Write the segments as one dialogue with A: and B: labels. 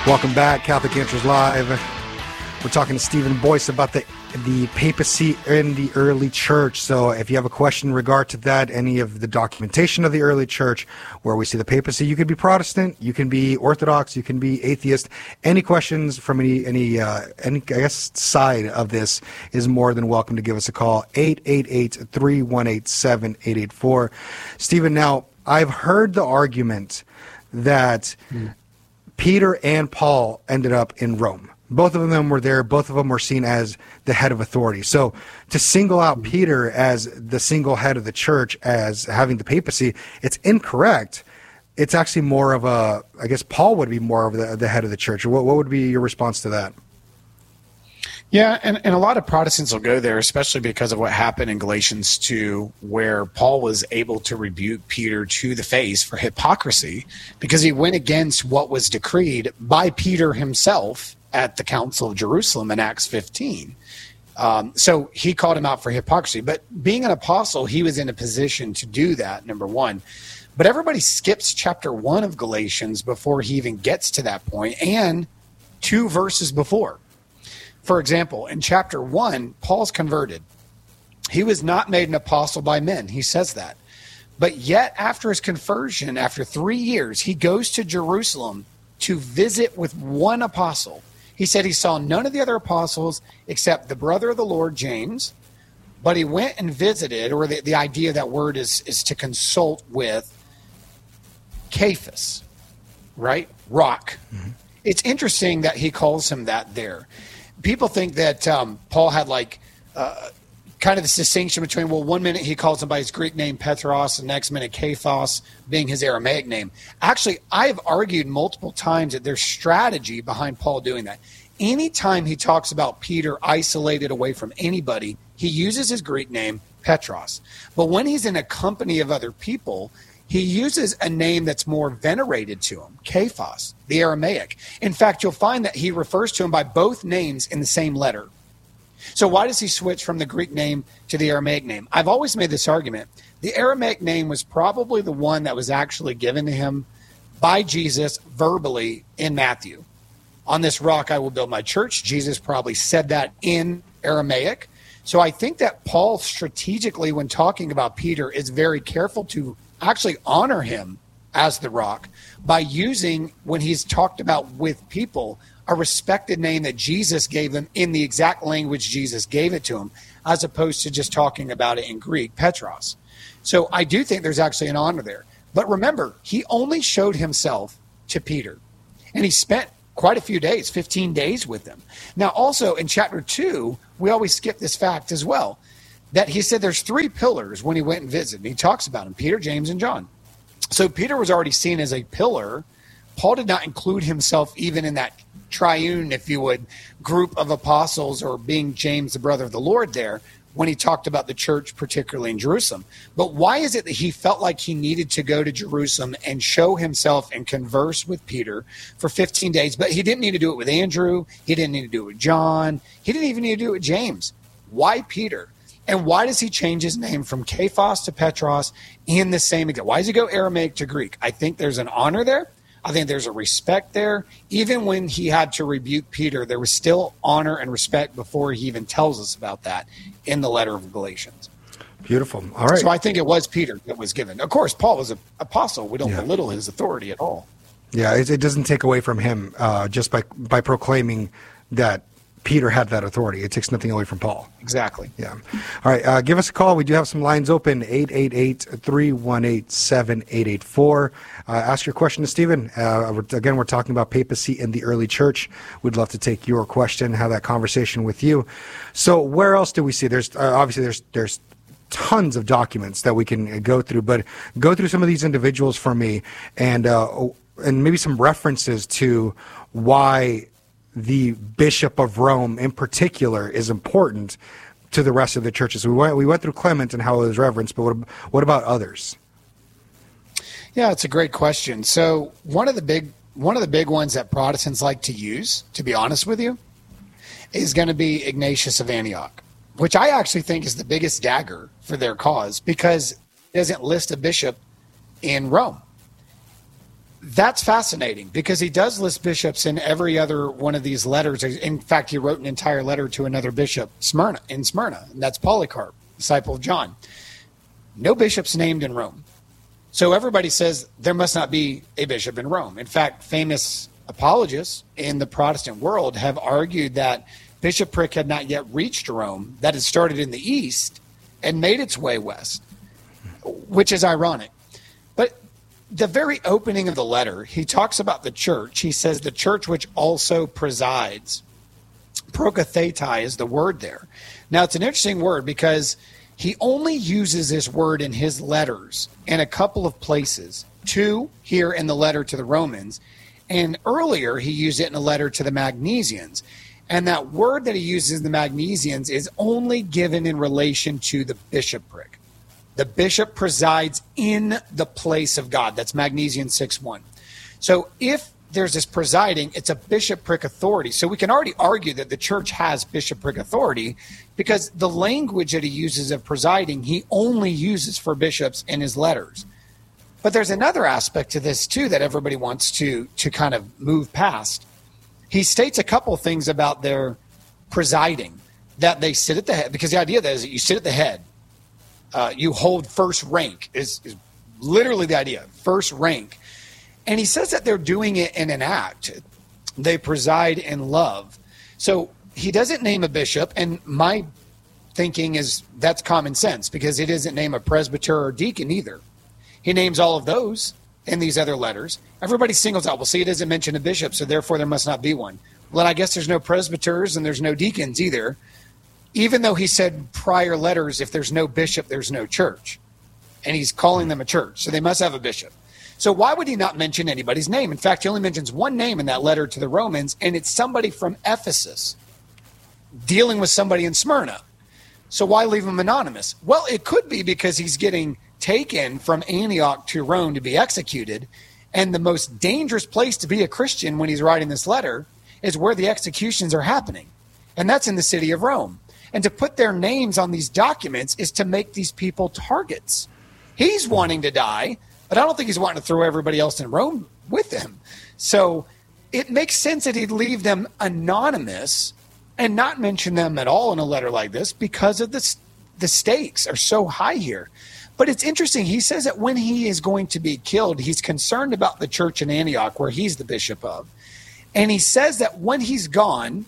A: Welcome back, Catholic Answers Live. We're talking to Stephen Boyce about the papacy in the early church. So if you have a question in regard to that, any of the documentation of the early church, where we see the papacy, you could be Protestant, you can be Orthodox, you can be atheist. Any questions from any I guess side of this is more than welcome to give us a call. 888-318-7884. Stephen, now I've heard the argument that Peter and Paul ended up in Rome. Both of them were there. Both of them were seen as the head of authority. So to single out Peter as the single head of the church as having the papacy, it's incorrect. It's actually more of a, I guess Paul would be more of the head of the church. What would be your response to that?
B: Yeah, and a lot of Protestants will go there, especially because of what happened in Galatians 2, where Paul was able to rebuke Peter to the face for hypocrisy because he went against what was decreed by Peter himself at the Council of Jerusalem in Acts 15. So he called him out for hypocrisy. But being an apostle, he was in a position to do that, number one. But everybody skips chapter 1 of Galatians before he even gets to that point, and 2 verses before. For example, in chapter 1, Paul's converted. He was not made an apostle by men. He says that. But yet, after his conversion, after 3 years, he goes to Jerusalem to visit with one apostle. He said he saw none of the other apostles except the brother of the Lord, James. But he went and visited, or the idea of that word is to consult with Cephas, right? Rock. Mm-hmm. It's interesting that he calls him that there. People think that Paul had kind of this distinction between, well, one minute he calls him by his Greek name Petros, the next minute Cephas being his Aramaic name. Actually, I've argued multiple times that there's strategy behind Paul doing that. Anytime he talks about Peter isolated away from anybody, he uses his Greek name Petros. But when he's in a company of other people, he uses a name that's more venerated to him, Cephas, the Aramaic. In fact, you'll find that he refers to him by both names in the same letter. So why does he switch from the Greek name to the Aramaic name? I've always made this argument. The Aramaic name was probably the one that was actually given to him by Jesus verbally in Matthew. On this rock I will build my church. Jesus probably said that in Aramaic. So I think that Paul strategically, when talking about Peter, is very careful to actually honor him as the rock by using, when he's talked about with people, a respected name that Jesus gave them in the exact language Jesus gave it to him, as opposed to just talking about it in Greek, Petros. So I do think there's actually an honor there. But remember, he only showed himself to Peter, and he spent quite a few days, 15 days with him. Now, also in chapter 2, we always skip this fact as well, that he said there's 3 pillars when he went and visited. And he talks about them, Peter, James, and John. So Peter was already seen as a pillar. Paul did not include himself even in that triune, if you would, group of apostles, or being James, the brother of the Lord there, when he talked about the church, particularly in Jerusalem. But why is it that he felt like he needed to go to Jerusalem and show himself and converse with Peter for 15 days? But he didn't need to do it with Andrew. He didn't need to do it with John. He didn't even need to do it with James. Why Peter? And why does he change his name from Cephas to Petros in the same example? Why does he go Aramaic to Greek? I think there's an honor there. I think there's a respect there. Even when he had to rebuke Peter, there was still honor and respect before he even tells us about that in the letter of Galatians.
A: Beautiful. All right.
B: So I think it was Peter that was given. Of course, Paul was an apostle. We don't belittle his authority at all.
A: Yeah, it doesn't take away from him just by proclaiming that Peter had that authority. It takes nothing away from Paul.
B: Exactly.
A: Yeah. All right. Give us a call. We do have some lines open, 888-318-7884. Ask your question to Stephen. Again, we're talking about papacy in the early church. We'd love to take your question, have that conversation with you. So where else do we see? There's obviously there's tons of documents that we can go through, but go through some of these individuals for me, and maybe some references to why the Bishop of Rome in particular is important to the rest of the churches. We went through Clement and how it was reverenced, but what about others?
B: Yeah, it's a great question. So one of the big ones that Protestants like to use, to be honest with you, is going to be Ignatius of Antioch, which I actually think is the biggest dagger for their cause, because it doesn't list a bishop in Rome. That's fascinating because he does list bishops in every other one of these letters. In fact, he wrote an entire letter to another bishop in Smyrna, and that's Polycarp, disciple of John. No bishops named in Rome. So everybody says there must not be a bishop in Rome. In fact, famous apologists in the Protestant world have argued that bishopric had not yet reached Rome, that it started in the east and made its way west, which is ironic. But the very opening of the letter, he talks about the church. He says the church which also presides. Prokathetai is the word there. Now, it's an interesting word because he only uses this word in his letters in a couple of places. 2 here in the letter to the Romans, and earlier he used it in a letter to the Magnesians. And that word that he uses in the Magnesians is only given in relation to the bishopric. The bishop presides in the place of God. That's Magnesians 6:1. So if there's this presiding, it's a bishopric authority. So we can already argue that the church has bishopric authority because the language that he uses of presiding, he only uses for bishops in his letters. But there's another aspect to this too that everybody wants to kind of move past. He states a couple of things about their presiding, that they sit at the head, because the idea that is that you sit at the head, you hold first rank is literally the idea, first rank. And he says that they're doing it in an act. They preside in love. So he doesn't name a bishop, and my thinking is that's common sense because he doesn't name a presbyter or deacon either. He names all of those in these other letters. Everybody singles out, well, see, it doesn't mention a bishop, so therefore there must not be one. Well, I guess there's no presbyters and there's no deacons either, even though he said prior letters, if there's no bishop, there's no church. And he's calling them a church, so they must have a bishop. So why would he not mention anybody's name? In fact, he only mentions one name in that letter to the Romans, and it's somebody from Ephesus dealing with somebody in Smyrna. So why leave him anonymous? Well, it could be because he's getting taken from Antioch to Rome to be executed, and the most dangerous place to be a Christian when he's writing this letter is where the executions are happening, and that's in the city of Rome. And to put their names on these documents is to make these people targets. He's wanting to die, but I don't think he's wanting to throw everybody else in Rome with him. So it makes sense that he'd leave them anonymous and not mention them at all in a letter like this because of the stakes are so high here. But it's interesting. He says that when he is going to be killed, he's concerned about the church in Antioch, where he's the bishop of. And he says that when he's gone,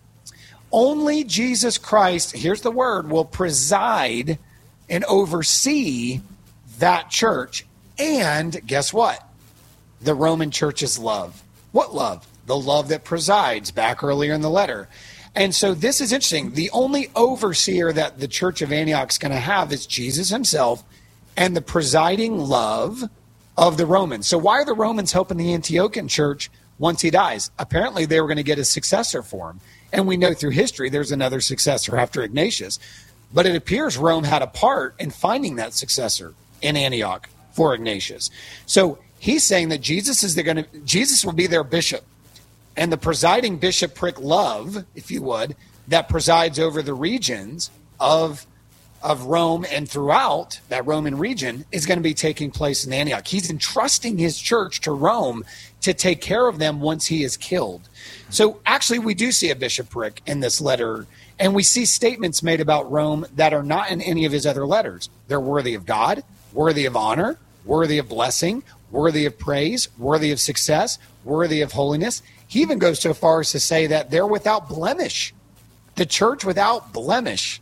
B: only Jesus Christ, here's the word, will preside and oversee that church. And guess what? The Roman church's love. What love? The love that presides, back earlier in the letter. And so this is interesting. The only overseer that the church of Antioch is going to have is Jesus himself and the presiding love of the Romans. So why are the Romans helping the Antiochian church once he dies? Apparently they were going to get a successor for him. And we know through history there's another successor after Ignatius. But it appears Rome had a part in finding that successor in Antioch for Ignatius. So he's saying that Jesus will be their bishop. And the presiding bishopric love, if you would, that presides over the regions of Rome and throughout that Roman region is going to be taking place in Antioch. He's entrusting his church to Rome to take care of them once he is killed. So actually we do see a bishopric in this letter, and we see statements made about Rome that are not in any of his other letters. They're worthy of God, worthy of honor, worthy of blessing, worthy of praise, worthy of success, worthy of holiness. He even goes so far as to say that they're without blemish, the church without blemish.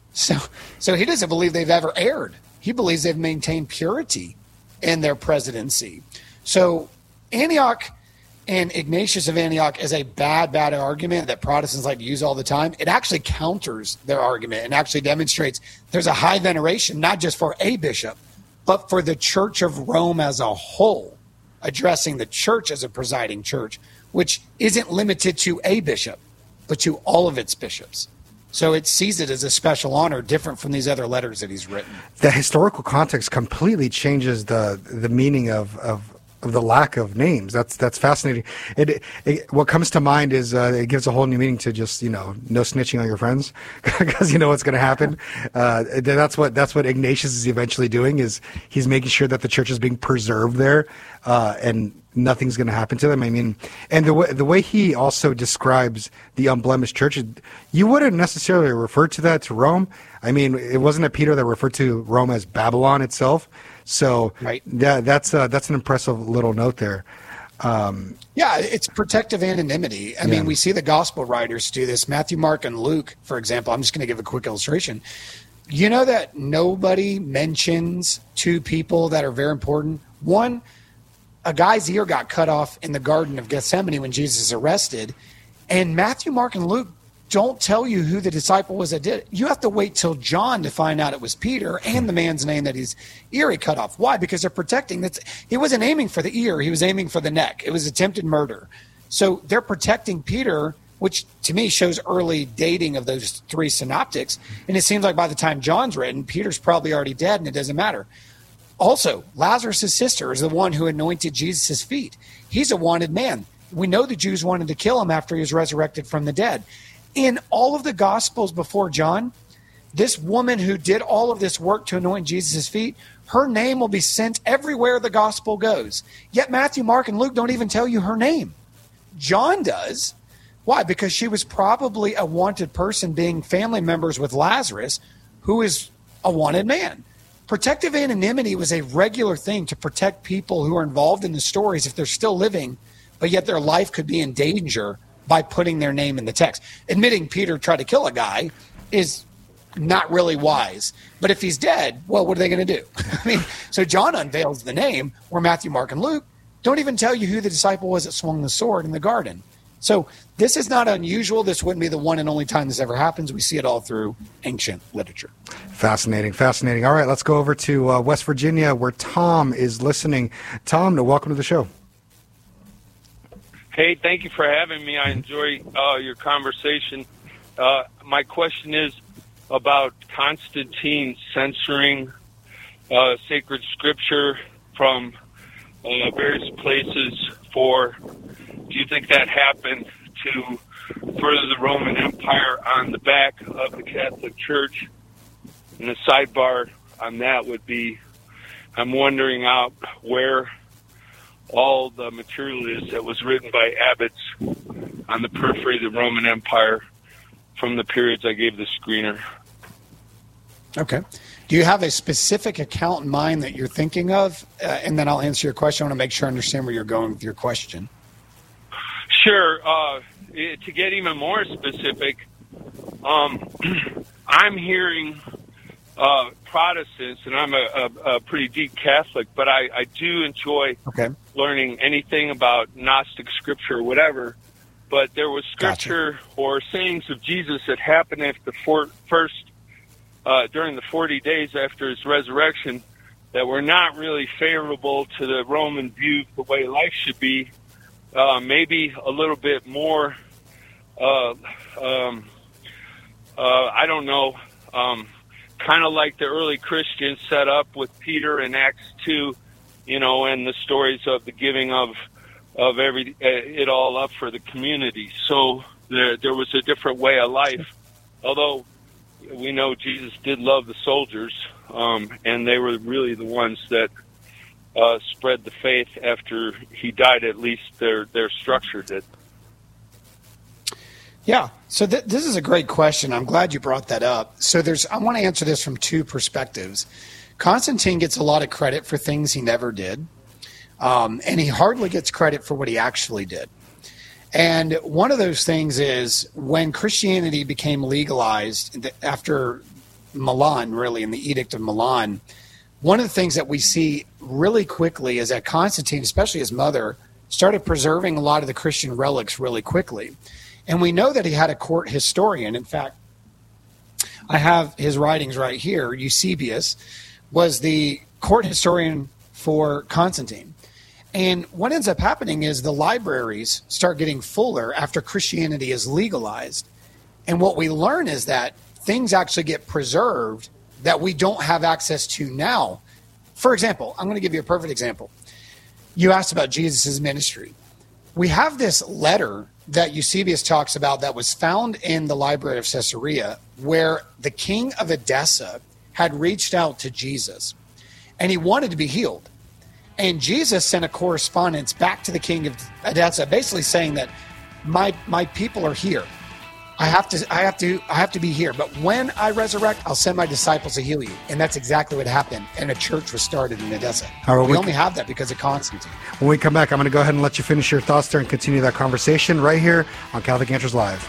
B: So he doesn't believe they've ever erred. He believes they've maintained purity in their presidency. So Antioch and Ignatius of Antioch is a bad argument that Protestants like to use all the time. It actually counters their argument and actually demonstrates there's a high veneration, not just for a bishop, but for the Church of Rome as a whole, addressing the church as a presiding church, which isn't limited to a bishop, but to all of its bishops. So it sees it as a special honor, different from these other letters that he's written.
A: The historical context completely changes the meaning of the lack of names. That's fascinating. What comes to mind is it gives a whole new meaning to just no snitching on your friends because you know what's going to happen. That's what Ignatius is eventually doing, is he's making sure that the church is being preserved there, and nothing's going to happen to them. I mean, and the way he also describes the unblemished church, you wouldn't necessarily refer to that to Rome. I mean, it wasn't a Peter that referred to Rome as Babylon itself. So
B: right.
A: That's an impressive little note there.
B: Yeah, it's protective anonymity. I mean, we see the gospel writers do this. Matthew, Mark, and Luke, for example. I'm just going to give a quick illustration. You know that nobody mentions two people that are very important? One, a guy's ear got cut off in the Garden of Gethsemane when Jesus is arrested. And Matthew, Mark, and Luke don't tell you who the disciple was that did it. You have to wait till John to find out it was Peter and the man's name that his ear he cut off. Why? Because they're protecting. He wasn't aiming for the ear. He was aiming for the neck. It was attempted murder. So they're protecting Peter, which to me shows early dating of those three synoptics. And it seems like by the time John's written, Peter's probably already dead, and it doesn't matter. Also, Lazarus' sister is the one who anointed Jesus' feet. He's a wanted man. We know the Jews wanted to kill him after he was resurrected from the dead. In all of the Gospels before John, this woman who did all of this work to anoint Jesus' feet, her name will be sent everywhere the Gospel goes. Yet Matthew, Mark, and Luke don't even tell you her name. John does. Why? Because she was probably a wanted person, being family members with Lazarus, who is a wanted man. Protective anonymity was a regular thing to protect people who are involved in the stories if they're still living, but yet their life could be in danger by putting their name in the text. Admitting Peter tried to kill a guy is not really wise. But if he's dead, well, what are they going to do? I mean, so John unveils the name, where Matthew, Mark, and Luke don't even tell you who the disciple was that swung the sword in the garden. So this is not unusual. This wouldn't be the one and only time this ever happens. We see it all through ancient literature.
A: Fascinating, fascinating. All right, let's go over to West Virginia, where Tom is listening. Tom, welcome to the show.
C: Hey, thank you for having me. I enjoy your conversation. My question is about Constantine censoring sacred scripture from various places do you think that happened to further the Roman Empire on the back of the Catholic Church? And the sidebar on that would be, I'm wondering out where all the material is that was written by abbots on the periphery of the Roman Empire from the periods I gave the screener.
B: Okay. Do you have a specific account in mind that you're thinking of? And then I'll answer your question. I want to make sure I understand where you're going with your question.
C: Sure. To get even more specific, I'm hearing Protestants, and I'm a pretty deep Catholic, but I do enjoy learning anything about Gnostic scripture or whatever. But there was scripture or sayings of Jesus that happened after during the 40 days after his resurrection that were not really favorable to the Roman view of the way life should be. Maybe a little bit more, I don't know, kind of like the early Christians set up with Peter in Acts 2, and the stories of the giving of it all up for the community. So there was a different way of life, although we know Jesus did love the soldiers, and they were really the ones that spread the faith after he died. At least their structure did.
B: Yeah. So this is a great question. I'm glad you brought that up. So I want to answer this from two perspectives. Constantine gets a lot of credit for things he never did, and he hardly gets credit for what he actually did. And one of those things is when Christianity became legalized after Milan, really, in the Edict of Milan, one of the things that we see really quickly is that Constantine, especially his mother, started preserving a lot of the Christian relics really quickly. And we know that he had a court historian. In fact, I have his writings right here. Eusebius was the court historian for Constantine. And what ends up happening is the libraries start getting fuller after Christianity is legalized. And what we learn is that things actually get preserved that we don't have access to now. For example, I'm going to give you a perfect example. You asked about Jesus' ministry. We have this letter that Eusebius talks about that was found in the Library of Caesarea, where the king of Edessa had reached out to Jesus, and he wanted to be healed. And Jesus sent a correspondence back to the king of Edessa, basically saying that my people are here. I have to be here. But when I resurrect, I'll send my disciples to heal you. And that's exactly what happened. And a church was started in Edessa.
A: All right,
B: we only have that because of Constantine.
A: When we come back, I'm going to go ahead and let you finish your thoughts there and continue that conversation right here on Catholic Answers Live.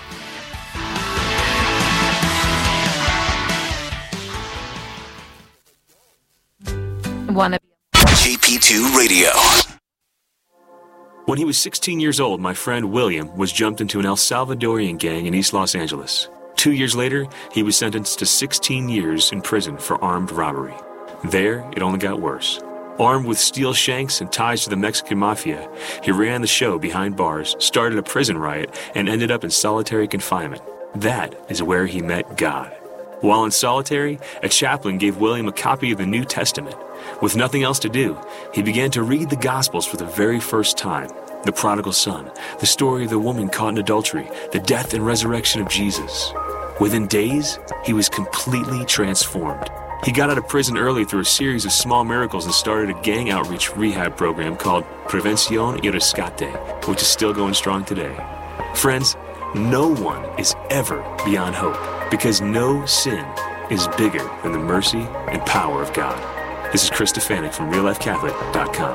D: JP2 Radio.
E: When he was 16 years old, my friend William was jumped into an El Salvadorian gang in East Los Angeles. 2 years later, he was sentenced to 16 years in prison for armed robbery. There, it only got worse. Armed with steel shanks and ties to the Mexican mafia, he ran the show behind bars, started a prison riot, and ended up in solitary confinement. That is where he met God. While in solitary, a chaplain gave William a copy of the New Testament. With nothing else to do, he began to read the Gospels for the very first time. The prodigal son, the story of the woman caught in adultery, the death and resurrection of Jesus. Within days, he was completely transformed. He got out of prison early through a series of small miracles and started a gang outreach rehab program called Prevención y Rescate, which is still going strong today. Friends, no one is ever beyond hope because no sin is bigger than the mercy and power of God. This is Chris Stefanik from RealLifeCatholic.com.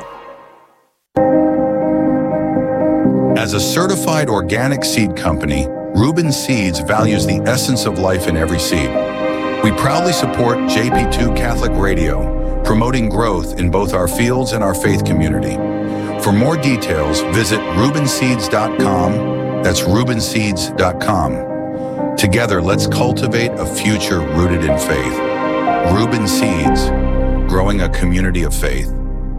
F: As a certified organic seed company, Reuben Seeds values the essence of life in every seed. We proudly support JP2 Catholic Radio, promoting growth in both our fields and our faith community. For more details, visit ReubenSeeds.com. That's ReubenSeeds.com. Together, let's cultivate a future rooted in faith. Reuben Seeds, growing a community of faith.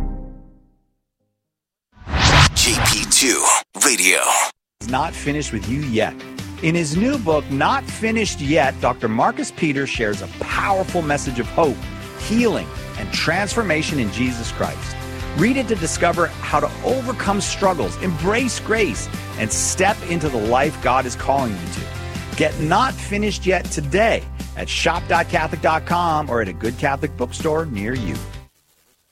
D: JP2 Radio.
G: Not finished with you yet. In his new book, Not Finished Yet, Dr. Marcus Peters shares a powerful message of hope, healing, and transformation in Jesus Christ. Read it to discover how to overcome struggles, embrace grace, and step into the life God is calling you to. Get Not Finished Yet today at shop.catholic.com or at a good Catholic bookstore near you.